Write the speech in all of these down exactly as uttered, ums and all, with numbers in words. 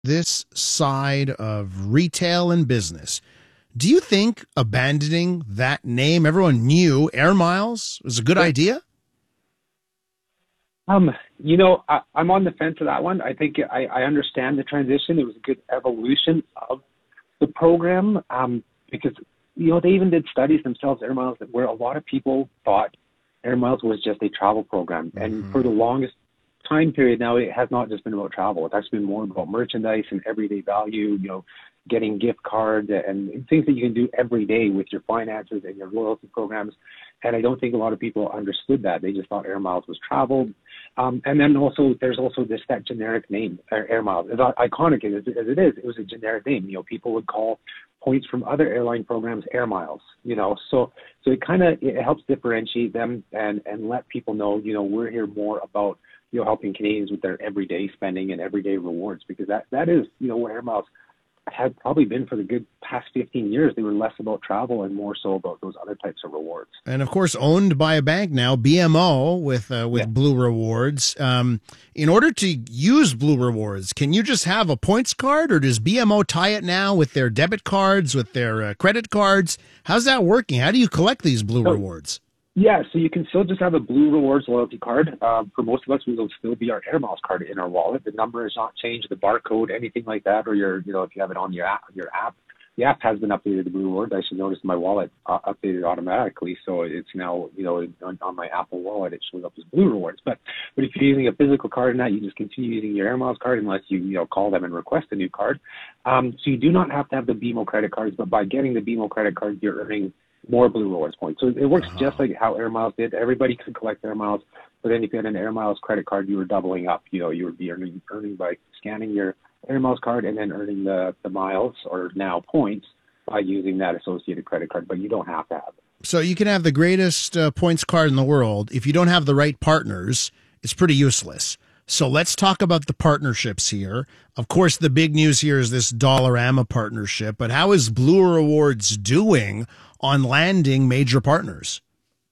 this side of retail and business. Do you think abandoning that name, everyone knew Air Miles, was a good Yeah. idea? Um, you know, I, I'm on the fence of that one. I think I, I understand the transition. It was a good evolution of the program um, because, you know, they even did studies themselves, Air Miles, where a lot of people thought Air Miles was just a travel program. And for the longest time period now, it has not just been about travel. It's actually been more about merchandise and everyday value, you know, getting gift cards and things that you can do every day with your finances and your loyalty programs. And I don't think a lot of people understood that. They just thought Air Miles was travel. Um, and then also, there's also this, that generic name, Air, Air Miles. As iconic as, as it is, it was a generic name. You know, people would call points from other airline programs Air Miles, you know. So so it kind of, it helps differentiate them and, and let people know, you know, we're here more about, you know, helping Canadians with their everyday spending and everyday rewards, because that, that is, you know, what Air Miles had probably been for the good past fifteen years. They were less about travel and more so about those other types of rewards. And of course, owned by a bank now, B M O, with uh, with Yeah. Blue Rewards. Um, in order to use Blue Rewards, can you just have a points card, or does B M O tie it now with their debit cards, with their uh, credit cards? How's that working? How do you collect these Blue So, Rewards? Yeah, so you can still just have a Blue Rewards loyalty card. Uh, for most of us, we will still be our Air Miles card in our wallet. The number has not changed, the barcode, anything like that, or your, you know, if you have it on your app, your app, the app has been updated to Blue Rewards. I should notice my wallet uh, updated automatically, so it's now, you know, on, on my Apple Wallet, it shows up as Blue Rewards. But but if you're using a physical card in that, you just continue using your Air Miles card unless you, you know, call them and request a new card. Um, so you do not have to have the B M O credit cards, but by getting the B M O credit cards, you're earning more Blue Rewards points. So it works just like how Air Miles did. Everybody could collect Air Miles, but then if you had an Air Miles credit card, you were doubling up. You know, you would be earning earning by scanning your Air Miles card and then earning the, the miles, or now points, by using that associated credit card, but you don't have to have it. So you can have the greatest uh, points card in the world. If you don't have the right partners, it's pretty useless. So let's talk about the partnerships here. Of course, the big news here is this Dollarama partnership, but how is Blue Rewards doing on landing major partners?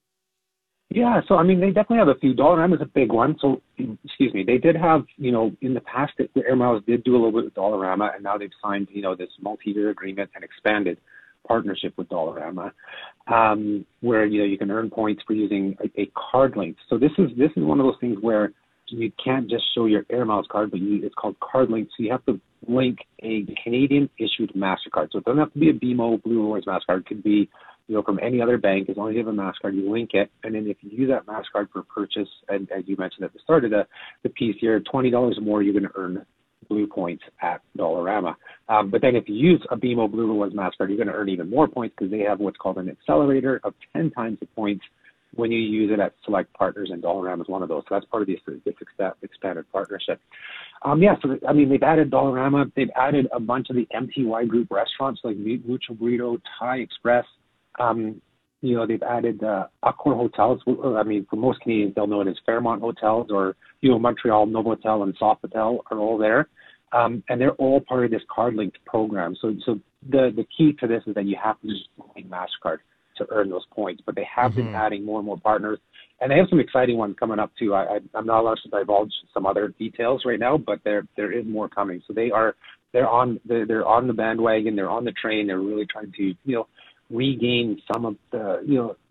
Yeah, so I mean, they definitely have a few. Dollarama is a big one. So, excuse me, they did have, you know, in the past, the Air Miles did do a little bit with Dollarama, and now they've signed, you know, this multi-year agreement and expanded partnership with Dollarama, um, where, you know, you can earn points for using a, a card link. So this is this is one of those things where you can't just show your Air Miles card, but you, it's called card link. So you have to link a Canadian issued MasterCard. So it doesn't have to be a B M O Blue Rewards MasterCard. It could be, you know, from any other bank. As long as you have a MasterCard, you link it. And then if you use that MasterCard for purchase, and as you mentioned at the start of the, the piece here, twenty dollars or more, you're going to earn Blue points at Dollarama. Um, but then if you use a B M O Blue Rewards MasterCard, you're going to earn even more points, because they have what's called an accelerator of ten times the points when you use it at select partners, and Dollarama is one of those. So that's part of this, this expanded partnership. Um, yeah, so I mean, they've added Dollarama. They've added a bunch of the M T Y Group restaurants like Mucho Burrito, Thai Express. Um, you know, they've added uh, Accor hotels. I mean, for most Canadians, they'll know it as Fairmont Hotels, or, you know, Montreal Novotel and Sofitel are all there. Um, and they're all part of this card-linked program. So so the, the key to this is that you have to use MasterCard to earn those points. But they have mm-hmm. been adding more and more partners. And they have some exciting ones coming up, too. I, I, I'm not allowed to divulge some other details right now, but there there is more coming. So they are they're on they're, they're on the bandwagon. They're on the train. They're really trying to, you know, regain some of the, you know,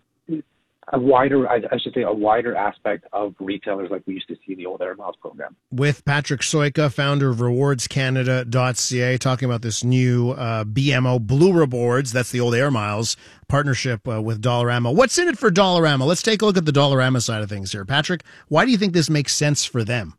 a wider, I, I should say, a wider aspect of retailers like we used to see in the old Air Miles program. With Patrick Soika, founder of rewards canada dot c a, talking about this new uh, B M O Blue Rewards, that's the old Air Miles partnership uh, with Dollarama. What's in it for Dollarama? Let's take a look at the Dollarama side of things here. Patrick, why do you think this makes sense for them?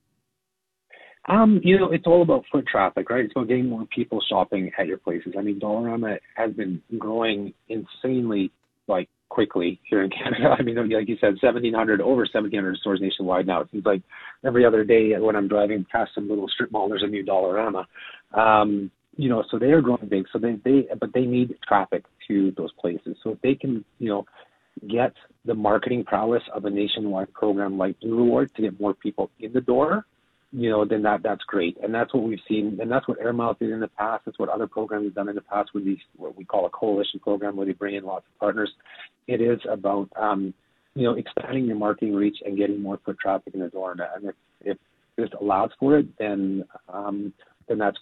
Um, you know, it's all about foot traffic, right? It's about getting more people shopping at your places. I mean, Dollarama has been growing insanely, like, quickly here in Canada. I mean, like you said, seventeen hundred, over seventeen hundred stores nationwide now. It seems like every other day when I'm driving past some little strip mall, there's a new Dollarama. Um, you know, so they are growing big. So they, they, but they need traffic to those places. So if they can, you know, get the marketing prowess of a nationwide program like Blue Rewards to get more people in the door, you know, then that that's great. And that's what we've seen. And that's what Air Miles did in the past. That's what other programs have done in the past with these, what we call a coalition program, where they bring in lots of partners. It is about, um, you know, expanding your marketing reach and getting more foot traffic in the door. And if, if this allows for it, then um, then that's